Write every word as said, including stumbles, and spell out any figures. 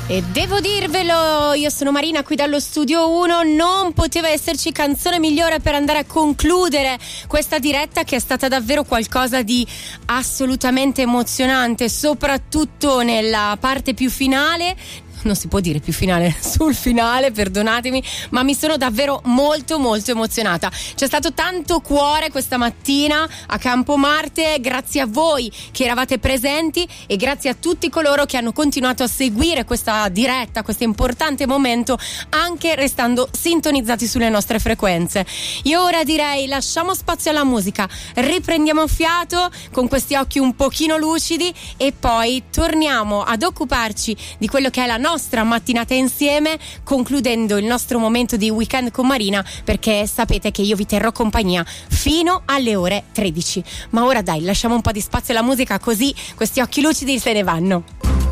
E devo dirvelo, io sono Marina qui dallo studio uno, non poteva esserci canzone migliore per andare a concludere questa diretta, che è stata davvero qualcosa di assolutamente emozionante, soprattutto nella parte più finale. Non si può dire più finale, sul finale, perdonatemi, ma mi sono davvero molto molto emozionata. C'è stato tanto cuore questa mattina a Campo Marte, grazie a voi che eravate presenti e grazie a tutti coloro che hanno continuato a seguire questa diretta, questo importante momento, anche restando sintonizzati sulle nostre frequenze. Io ora direi lasciamo spazio alla musica, riprendiamo fiato con questi occhi un pochino lucidi e poi torniamo ad occuparci di quello che è la nostra nostra mattinata insieme, concludendo il nostro momento di weekend con Marina, perché sapete che io vi terrò compagnia fino alle ore tredici. Ma ora dai, lasciamo un po' di spazio alla musica, così questi occhi lucidi se ne vanno.